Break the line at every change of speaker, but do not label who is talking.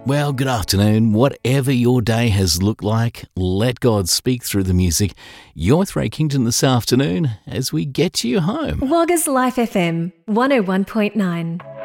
Well, good afternoon. Whatever your day has looked like, let God speak through the music. You're with Ray Kington this afternoon as we get you home.
Wagga's Life FM 101.9.